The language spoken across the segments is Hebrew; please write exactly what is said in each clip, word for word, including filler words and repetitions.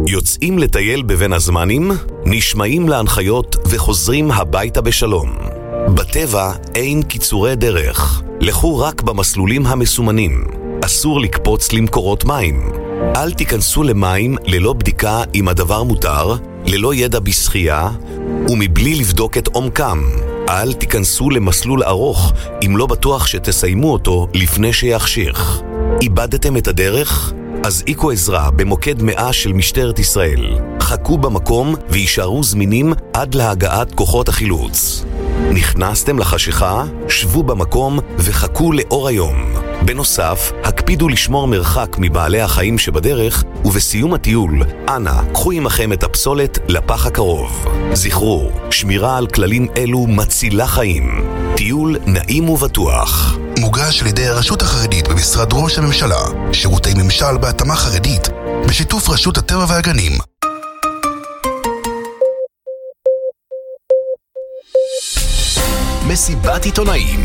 יוצאים לטייל בבין הזמנים, נשמעים להנחיות וחוזרים הביתה בשלום. בטבע אין קיצורי דרך. לכו רק במסלולים המסומנים. אסור לקפוץ למקורות מים. אל תיכנסו למים ללא בדיקה אם הדבר מותר, ללא ידע בשחייה, ומבלי לבדוק את עומקם. אל תיכנסו למסלול ארוך אם לא בטוח שתסיימו אותו לפני שיחשיך. איבדתם את הדרך? אז איקו עזרה במוקד מאה של משטרת ישראל. חכו במקום וישארו זמינים עד להגעת כוחות החילוץ. נכנסתם לחשיכה? שבו במקום וחכו לאור היום. בנוסף, הקפידו לשמור מרחק מבעלי החיים שבדרך, ובסיום הטיול, אנא, קחו עמכם את הפסולת לפח הקרוב. זכרו, שמירה על כללים אלו מצילה חיים. טיול נעים ובטוח. מוגש על ידי הרשות החרדית במשרד ראש הממשלה, שירותי ממשל בהתאמה חרדית, בשיתוף רשות הטבע והגנים. מסיבת עיתונאים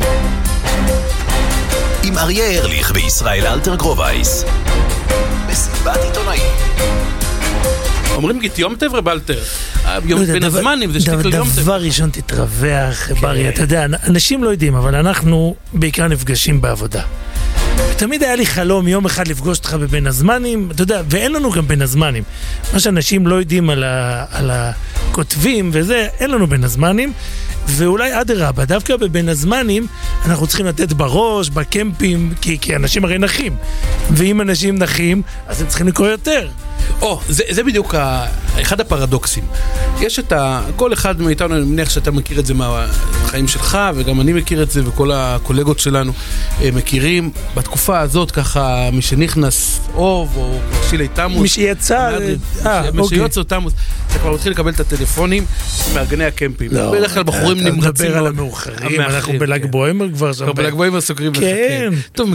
עם אריה ארליך וישראל אלתר גרובייס. מסיבת עיתונאים. אומרים גית יום טבע בלטר, בין הזמנים זה שתקל יום טבע. דבר ראשון תתרווח, בריה, אתה יודע, אנשים לא יודעים, אבל אנחנו בעיקר נפגשים בעבודה. תמיד היה לי חלום יום אחד לפגוש אותך בבין הזמנים, אתה יודע, ואין לנו גם בין הזמנים. מה שאנשים לא יודעים על, ה, על הכותבים וזה, אין לנו בין הזמנים, ואולי אדרבה, דווקא בבין הזמנים אנחנו צריכים לתת בראש, בקמפים, כי, כי אנשים הרי נחים. ואם אנשים נחים, אז הם צריכים לקרוא יותר. או, זה, זה בדיוק ה, אחד הפרדוקסים. יש את ה... כל אחד מאיתנו, אני מניח שאתה מכיר את זה מהחיים שלך, וגם אני מכיר את זה, וכל הקולגות שלנו מכירים. בתקופה הזאת, ככה, מי שנכנס אוב, או שילי תמוס. מי שיצא... מי שיוצא תמוס. אתה כבר מתחיל לקבל את הטלפונים מארגני הקמפים. לא, בדרך כלל בחורים נמרצים. אתה מדבר על המאוחרים, אנחנו בל"ג בוימר כבר. בל"ג בוימר סוקרים. כן. טוב,